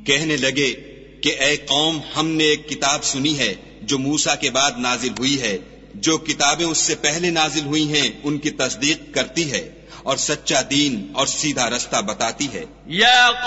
कहने लगे कि ऐ कौम, हमने एक किताब सुनी है जो मूसा के बाद नाजिल हुई है, जो किताबें उससे पहले नाजिल हुई हैं उनकी तस्दीक करती है और सच्चा दीन और सीधा रास्ता बताती है। या